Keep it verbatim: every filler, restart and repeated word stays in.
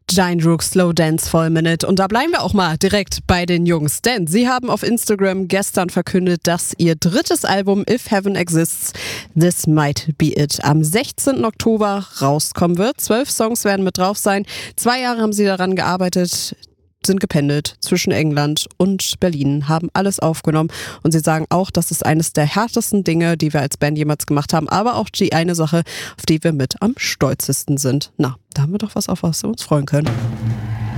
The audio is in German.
Giant Rook Slow Dance Full Minute. Und da bleiben wir auch mal direkt bei den Jungs, denn sie haben auf Instagram gestern verkündet, dass ihr drittes Album If Heaven Exists, This Might Be It am sechzehnten Oktober rauskommen wird. Zwölf Songs werden mit drauf sein. Zwei Jahre haben sie daran gearbeitet, sind gependelt zwischen England und Berlin, haben alles aufgenommen und sie sagen auch, das ist eines der härtesten Dinge, die wir als Band jemals gemacht haben, aber auch die eine Sache, auf die wir mit am stolzesten sind. Na, da haben wir doch was, auf was wir uns freuen können.